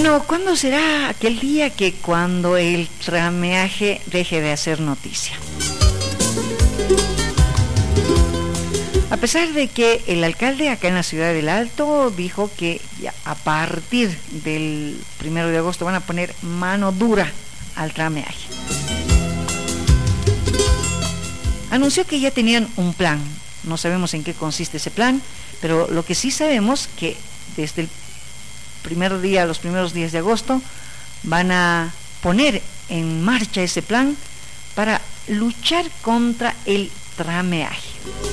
Bueno, ¿cuándo será aquel día que cuando el trameaje deje de hacer noticia? A pesar de que el alcalde acá en la ciudad del Alto dijo que ya a partir del 1 de agosto van a poner mano dura al trameaje. Anunció que ya tenían un plan, no sabemos en qué consiste ese plan, pero lo que sí sabemos que desde el los primeros días de agosto van a poner en marcha ese plan para luchar contra el trameaje.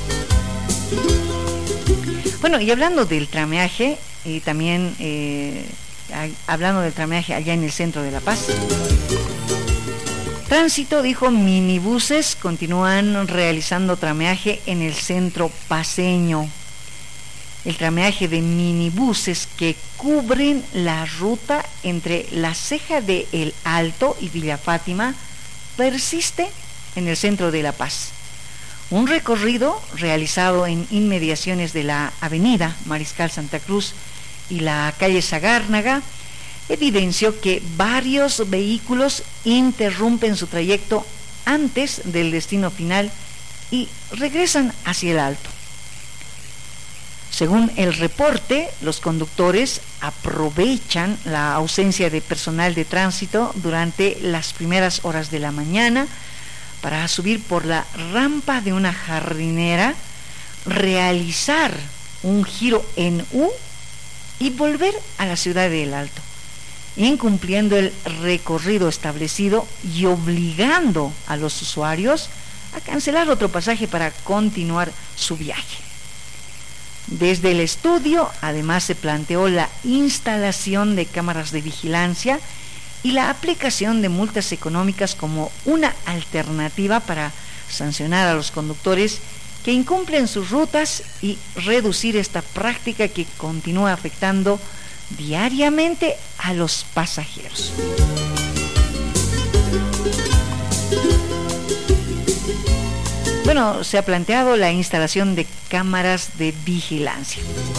Bueno, y hablando del trameaje, y también hablando del trameaje allá en el centro de La Paz, Tránsito dijo: minibuses continúan realizando trameaje en el centro paceño. El trameaje de minibuses que cubren la ruta entre la Ceja de El Alto y Villa Fátima persiste en el centro de La Paz. Un recorrido realizado en inmediaciones de la avenida Mariscal Santa Cruz y la calle Sagárnaga evidenció que varios vehículos interrumpen su trayecto antes del destino final y regresan hacia el Alto. Según el reporte, los conductores aprovechan la ausencia de personal de tránsito durante las primeras horas de la mañana para subir por la rampa de una jardinera, realizar un giro en U y volver a la ciudad de El Alto, incumpliendo el recorrido establecido y obligando a los usuarios a cancelar otro pasaje para continuar su viaje. Desde el estudio, además, se planteó la instalación de cámaras de vigilancia y la aplicación de multas económicas como una alternativa para sancionar a los conductores que incumplen sus rutas y reducir esta práctica que continúa afectando diariamente a los pasajeros. Bueno, se ha planteado la instalación de cámaras de vigilancia.